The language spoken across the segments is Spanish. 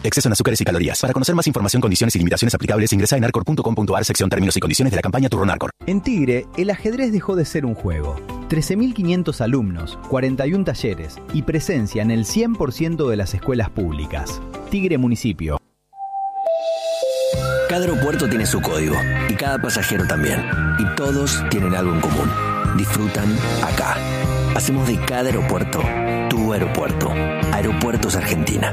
Exceso en azúcares y calorías. Para conocer más información, condiciones y limitaciones aplicables, ingresa en arcor.com.ar, sección términos y condiciones de la campaña Turrón Arcor. En Tigre, el ajedrez dejó de ser un juego. 13.500 alumnos, 41 talleres y presencia en el 100% de las escuelas públicas. Tigre Municipio. Cada aeropuerto tiene su código y cada pasajero también. Y todos tienen algo en común. Disfrutan acá. Hacemos de cada aeropuerto tu aeropuerto. Aeropuertos Argentina.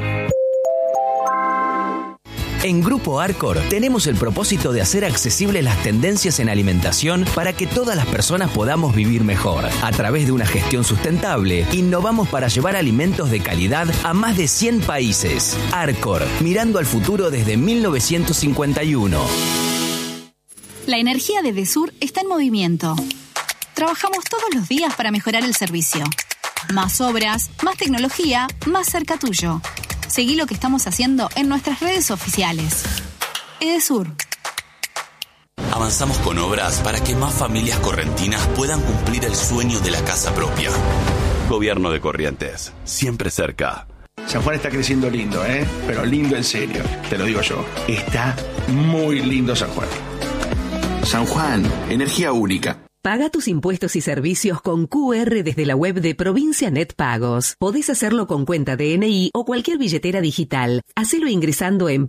En Grupo Arcor tenemos el propósito de hacer accesibles las tendencias en alimentación para que todas las personas podamos vivir mejor. A través de una gestión sustentable, innovamos para llevar alimentos de calidad a más de 100 países. Arcor, mirando al futuro desde 1951. La energía de Desur está en movimiento. Trabajamos todos los días para mejorar el servicio. Más obras, más tecnología, más cerca tuyo. Seguí lo que estamos haciendo en nuestras redes oficiales. Edesur. Avanzamos con obras para que más familias correntinas puedan cumplir el sueño de la casa propia. Gobierno de Corrientes, siempre cerca. San Juan está creciendo lindo, pero lindo en serio, te lo digo yo. Está muy lindo San Juan. San Juan, energía única. Paga tus impuestos y servicios con QR desde la web de Provincia Net Pagos. Podés hacerlo con cuenta DNI o cualquier billetera digital. Hacelo ingresando en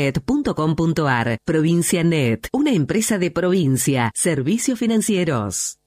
pagosnet.provincianet.com.ar. Provincia Net, una empresa de provincia. Servicios financieros.